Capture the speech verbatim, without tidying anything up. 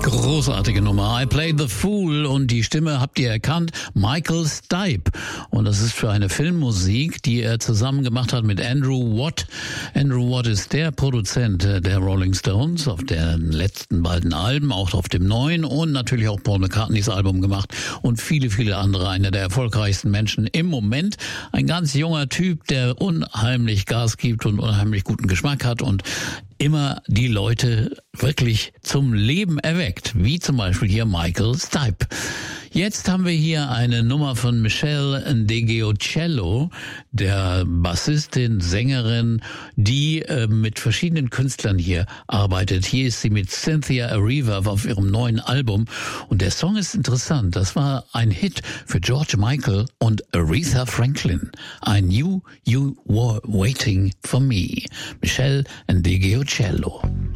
Großartige Nummer. I Played the Fool und die Stimme habt ihr erkannt, Michael Stipe. Und das ist für eine Filmmusik, die er zusammen gemacht hat mit Andrew Watt. Andrew Watt ist der Produzent der Rolling Stones auf den letzten beiden Alben, auch auf dem neuen und natürlich auch Paul McCartneys Album gemacht und viele, viele andere. Einer der erfolgreichsten Menschen im Moment. Ein ganz junger Typ, der unheimlich Gas gibt und unheimlich guten Geschmack hat und immer die Leute wirklich zum Leben erweckt, wie zum Beispiel hier Michael Stipe. Jetzt haben wir hier eine Nummer von Michelle Ndegeocello, der Bassistin, Sängerin, die äh, mit verschiedenen Künstlern hier arbeitet. Hier ist sie mit Cynthia Erivo auf ihrem neuen Album und der Song ist interessant. Das war ein Hit für George Michael und Aretha Franklin. I Knew You Were Waiting for Me. Michelle Ndegeocello.